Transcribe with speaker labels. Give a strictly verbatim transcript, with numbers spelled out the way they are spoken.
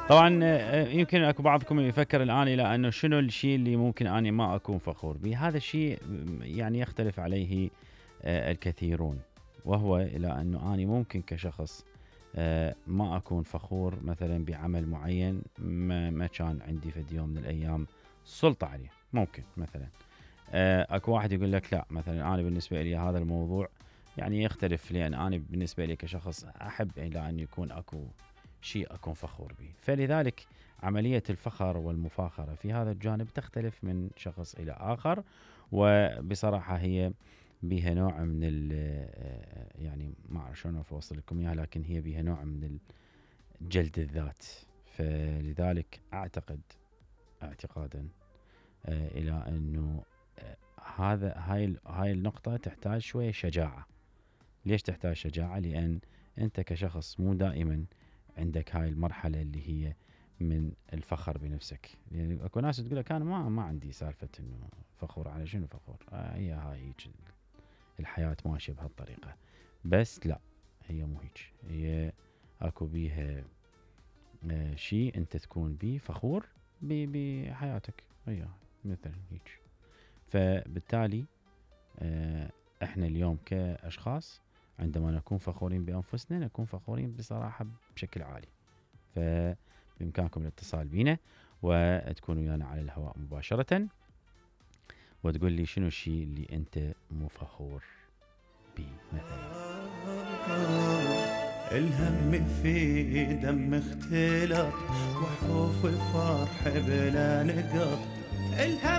Speaker 1: طبعا آه، يمكن اكو بعضكم يفكر الان الى انه شنو الشيء اللي ممكن اني ما اكون فخور به. هذا الشيء م، يعني يختلف عليه آه، الكثيرون، وهو الى انه اني ممكن كشخص آه، ما اكون فخور مثلا بعمل معين ما, ما كان عندي في يوم من الايام سلطة عليه. ممكن مثلا آه، اكو واحد يقول لك لا، مثلا انا بالنسبة لي هذا الموضوع يعني يختلف، لان انا بالنسبة لي كشخص احب الى ان يكون اكو شيء أكون فخور به. فلذلك عملية الفخر والمفاخرة في هذا الجانب تختلف من شخص إلى آخر، وبصراحة هي بها نوع من ال يعني ما أعرف شلون أوصل لكم إياها، لكن هي بها نوع من جلد الذات. فلذلك أعتقد اعتقادا آه، إلى أنه آه، هذا هاي هاي النقطة تحتاج شوية شجاعة. ليش تحتاج شجاعة؟ لأن أنت كشخص مو دائما عندك هاي المرحلة اللي هي من الفخر بنفسك. يعني اكو ناس تقول لك انا ما ما عندي سالفة انه فخور على شنو فخور، آه هي هاي هيك الحياة ماشية بهالطريقة. بس لا، هي مو هيك. هي اكو بيها آه شيء انت تكون بيه فخور بحياتك، هي مثلا هيك. فبالتالي آه احنا اليوم كاشخاص عندما نكون فخورين بانفسنا نكون فخورين بصراحة بشكل عالي. فبإمكانكم الاتصال بينا وتكونوا ويانا على الهواء مباشرة، وتقول لي شنو الشيء اللي أنت مو فخور به مثلا.
Speaker 2: الهم في دم اختلط، وحروف فرح بلا نقط. الهم